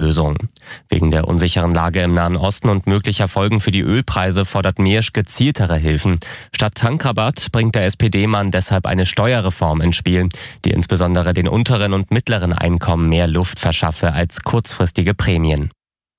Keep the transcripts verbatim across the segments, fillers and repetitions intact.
Lösung. Wegen der unsicheren Lage im Nahen Osten und möglicher Folgen für die Ölpreise fordert Miersch gezieltere Hilfen. Statt Tankrabatt bringt der S P D-Mann deshalb eine Steuerreform ins Spiel, die insbesondere den unteren und mittleren Einkommen mehr Luft verschaffe als kurzfristige Prämien.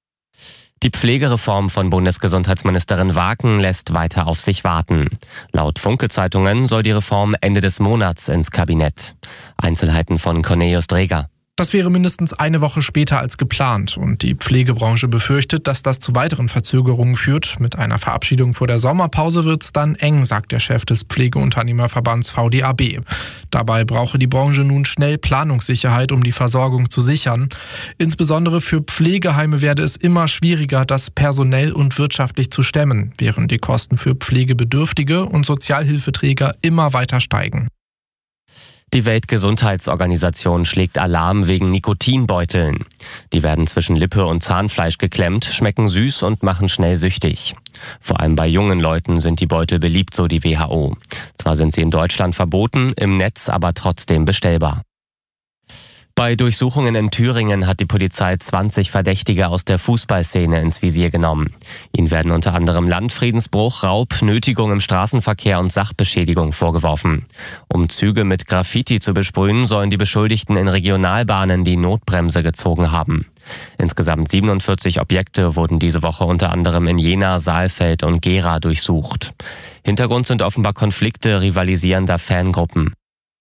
Die Pflegereform von Bundesgesundheitsministerin Waken lässt weiter auf sich warten. Laut Funke-Zeitungen soll die Reform Ende des Monats ins Kabinett. Einzelheiten von Cornelius Dreger. Das wäre mindestens eine Woche später als geplant und die Pflegebranche befürchtet, dass das zu weiteren Verzögerungen führt. Mit einer Verabschiedung vor der Sommerpause wird es dann eng, sagt der Chef des Pflegeunternehmerverbands V D A B. Dabei brauche die Branche nun schnell Planungssicherheit, um die Versorgung zu sichern. Insbesondere für Pflegeheime werde es immer schwieriger, das personell und wirtschaftlich zu stemmen, während die Kosten für Pflegebedürftige und Sozialhilfeträger immer weiter steigen. Die Weltgesundheitsorganisation schlägt Alarm wegen Nikotinbeuteln. Die werden zwischen Lippe und Zahnfleisch geklemmt, schmecken süß und machen schnell süchtig. Vor allem bei jungen Leuten sind die Beutel beliebt, so die W H O. Zwar sind sie in Deutschland verboten, im Netz aber trotzdem bestellbar. Bei Durchsuchungen in Thüringen hat die Polizei zwanzig Verdächtige aus der Fußballszene ins Visier genommen. Ihnen werden unter anderem Landfriedensbruch, Raub, Nötigung im Straßenverkehr und Sachbeschädigung vorgeworfen. Um Züge mit Graffiti zu besprühen, sollen die Beschuldigten in Regionalbahnen die Notbremse gezogen haben. Insgesamt siebenundvierzig Objekte wurden diese Woche unter anderem in Jena, Saalfeld und Gera durchsucht. Hintergrund sind offenbar Konflikte rivalisierender Fangruppen.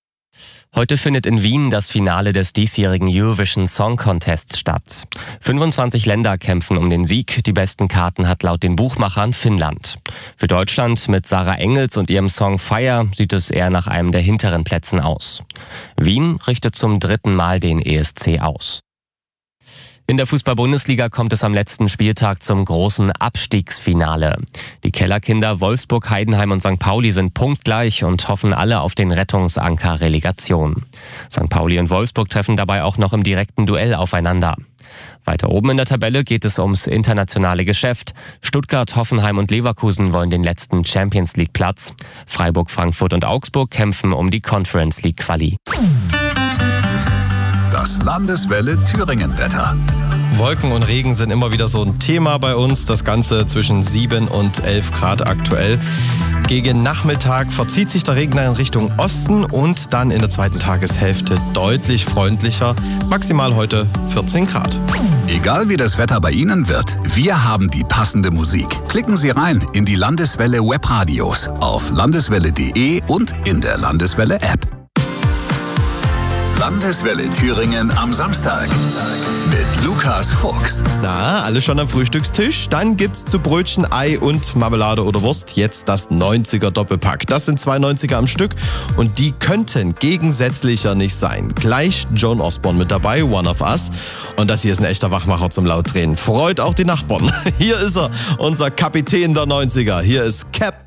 Heute findet in Wien das Finale des diesjährigen Eurovision Song Contests statt. fünfundzwanzig Länder kämpfen um den Sieg. Die besten Karten hat laut den Buchmachern Finnland. Für Deutschland mit Sarah Engels und ihrem Song Fire sieht es eher nach einem der hinteren Plätzen aus. Wien richtet zum dritten Mal den E S C aus. In der Fußball-Bundesliga kommt es am letzten Spieltag zum großen Abstiegsfinale. Die Kellerkinder Wolfsburg, Heidenheim und Sankt Pauli sind punktgleich und hoffen alle auf den Rettungsanker Relegation. Sankt Pauli und Wolfsburg treffen dabei auch noch im direkten Duell aufeinander. Weiter oben in der Tabelle geht es ums internationale Geschäft. Stuttgart, Hoffenheim und Leverkusen wollen den letzten Champions-League-Platz. Freiburg, Frankfurt und Augsburg kämpfen um die Conference-League-Quali. Das Landeswelle Thüringen-Wetter. Wolken und Regen sind immer wieder so ein Thema bei uns. Das Ganze zwischen sieben und elf Grad aktuell. Gegen Nachmittag verzieht sich der Regen in Richtung Osten und dann in der zweiten Tageshälfte deutlich freundlicher. Maximal heute vierzehn Grad. Egal wie das Wetter bei Ihnen wird, wir haben die passende Musik. Klicken Sie rein in die Landeswelle Webradios auf landeswelle punkt de und in der Landeswelle App. Landeswelle Thüringen am Samstag mit Lukas Fuchs. Na, alle schon am Frühstückstisch? Dann gibt's zu Brötchen, Ei und Marmelade oder Wurst jetzt das neunziger Doppelpack. Das sind zwei neunziger am Stück und die könnten gegensätzlicher nicht sein. Gleich Joan Osborne mit dabei, One of Us. Und das hier ist ein echter Wachmacher zum Lautdrehen. Freut auch die Nachbarn. Hier ist er, unser Kapitän der neunziger. Hier ist Cap